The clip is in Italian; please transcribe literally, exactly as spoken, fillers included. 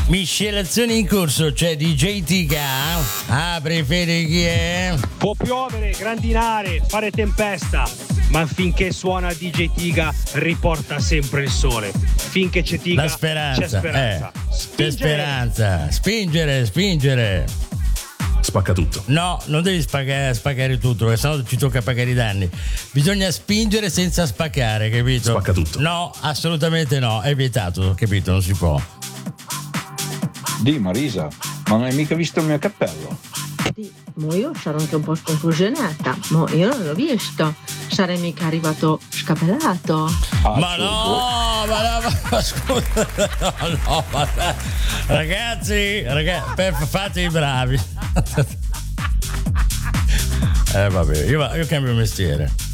Miscelazione in corso, c'è D J Tiga. Apri, Fede, chi è? Può piovere, grandinare, fare tempesta, ma finché suona D J Tiga riporta sempre il sole. Finché c'è Tiga La speranza, c'è speranza. Eh, c'è speranza. Spingere, spingere. Spacca tutto. No, non devi spaccare, spaccare tutto, perché sennò ci tocca pagare i danni. Bisogna spingere senza spaccare, capito? Spacca tutto. No, assolutamente no, è vietato, capito? Non si può. Di Marisa, ma non hai mica visto il mio cappello? Sì, mo io sarò anche un po' sconclusionata, mo io non l'ho visto, sarei mica arrivato scapellato. Ah, Ma no, ma no, ma, ma scusa, no, no, ma, ragazzi, ragazzi, per, fate i bravi. Eh vabbè, io, io cambio mestiere.